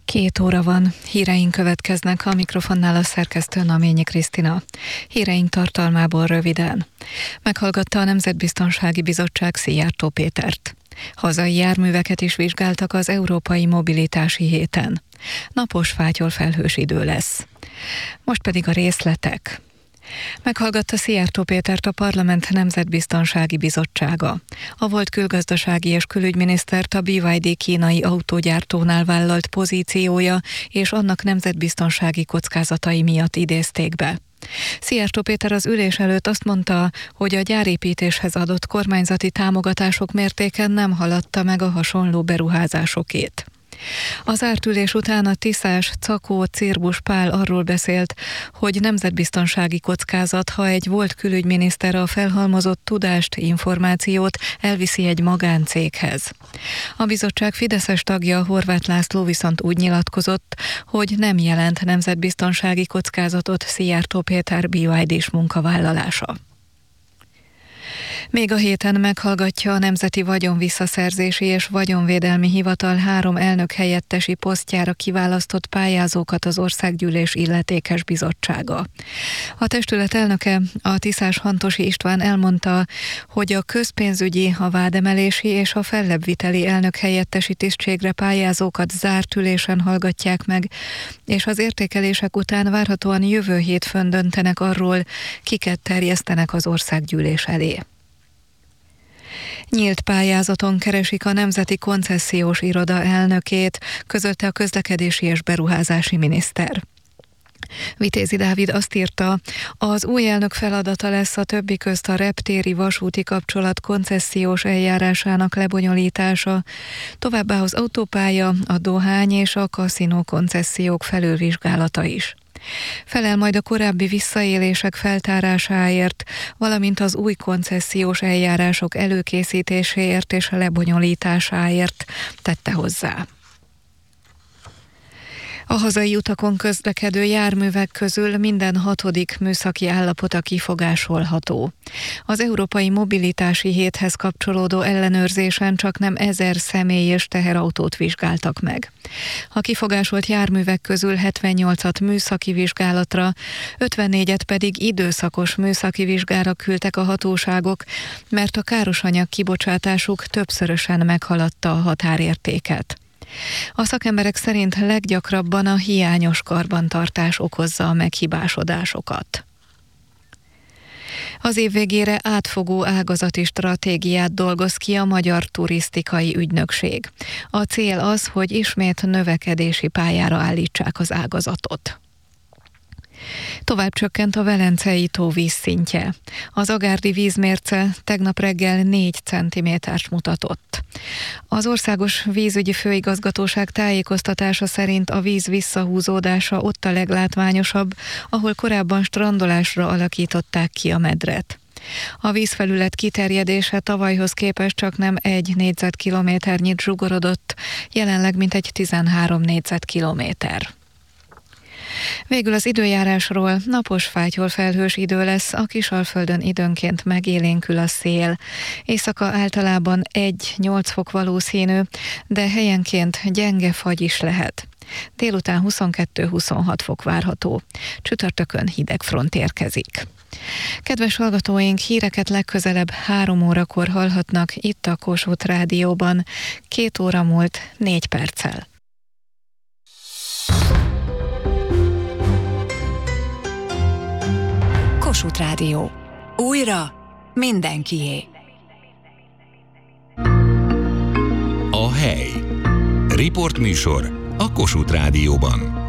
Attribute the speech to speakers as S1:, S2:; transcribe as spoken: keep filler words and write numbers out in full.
S1: Két óra van, híreink következnek, a mikrofonnál a szerkesztő Naményi Krisztina. Híreink tartalmából röviden. Meghallgatta a Nemzetbiztonsági Bizottság Szijjártó Pétert. Hazai járműveket is vizsgáltak az Európai Mobilitási Héten. Napos, fátyol, felhős idő lesz. Most pedig a részletek. Meghallgatta Szijjártó Pétert a Parlament Nemzetbiztonsági Bizottsága. A volt külgazdasági és külügyminisztert a bé ipszilon dé kínai autógyártónál vállalt pozíciója és annak nemzetbiztonsági kockázatai miatt idézték be. Szijjártó Péter az ülés előtt azt mondta, hogy a gyárépítéshez adott kormányzati támogatások mértéke nem haladta meg a hasonló beruházásokét. Az zárt ülés után a tiszás Czakó Cirbusz Pál arról beszélt, hogy nemzetbiztonsági kockázat, ha egy volt külügyminiszter a felhalmozott tudást, információt elviszi egy magáncéghez. A bizottság fideszes tagja, Horváth László viszont úgy nyilatkozott, hogy nem jelent nemzetbiztonsági kockázatot Szijjártó Péter bé ipszilon dés munkavállalása. Még a héten meghallgatja a Nemzeti Vagyonvisszaszerzési és Vagyonvédelmi Hivatal három elnök helyettesi posztjára kiválasztott pályázókat az Országgyűlés illetékes bizottsága. A testület elnöke, a tiszás Hantosi István elmondta, hogy a közpénzügyi, a vádemelési és a fellebbviteli elnök helyettesi tisztségre pályázókat zárt ülésen hallgatják meg, és az értékelések után várhatóan jövő hétfőn döntenek arról, kiket terjesztenek az Országgyűlés elé. Nyílt pályázaton keresik a Nemzeti Koncesziós Iroda elnökét, közölte a közlekedési és beruházási miniszter. Vitézi Dávid azt írta, az új elnök feladata lesz a többi közt a reptéri vasúti kapcsolat koncesziós eljárásának lebonyolítása, továbbá az autópálya, a dohány és a kaszinó koncesziók felülvizsgálata is. Felel majd a korábbi visszaélések feltárásáért, valamint az új koncesziós eljárások előkészítéséért és a lebonyolításáért, tette hozzá. A hazai utakon közlekedő járművek közül minden hatodik műszaki állapota kifogásolható. Az Európai Mobilitási Héthez kapcsolódó ellenőrzésen csaknem ezer személy és teherautót vizsgáltak meg. A kifogásolt járművek közül hetvennyolcat műszaki vizsgálatra, ötvennégyet pedig időszakos műszaki vizsgára küldtek a hatóságok, mert a károsanyag kibocsátásuk többszörösen meghaladta a határértéket. A szakemberek szerint leggyakrabban a hiányos karbantartás okozza a meghibásodásokat. Az év végére átfogó ágazati stratégiát dolgoz ki a Magyar Turisztikai Ügynökség. A cél az, hogy ismét növekedési pályára állítsák az ágazatot. Tovább csökkent a Velencei tó vízszintje. Az agárdi vízmérce tegnap reggel négy centimétert mutatott. Az Országos Vízügyi Főigazgatóság tájékoztatása szerint a víz visszahúzódása ott a leglátványosabb, ahol korábban strandolásra alakították ki a medret. A vízfelület kiterjedése tavalyhoz képest csak nem egy négyzetkilométernyit zsugorodott, jelenleg mintegy tizenhárom négyzetkilométer. Végül az időjárásról: napos, fátyol, felhős idő lesz, a Kisalföldön időnként megélénkül a szél. Éjszaka általában egy-nyolc fok valószínű, de helyenként gyenge fagy is lehet. Délután huszonkettő-huszonhat fok várható. Csütörtökön hideg front érkezik. Kedves hallgatóink, híreket legközelebb három órakor hallhatnak itt a Kossuth Rádióban. Két óra múlt négy perccel.
S2: Kossuth Rádió. Újra mindenkié.
S3: A hely. Riportműsor a Kossuth Rádióban.